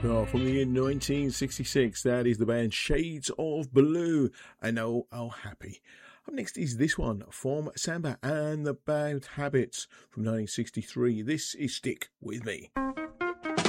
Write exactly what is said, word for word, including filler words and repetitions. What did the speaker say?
Oh, from the year nineteen sixty-six, that is the band Shades of Blue. I know, oh happy. Up next is this one from Samba and the Bad Habits from nineteen sixty-three. This is Stick With Me.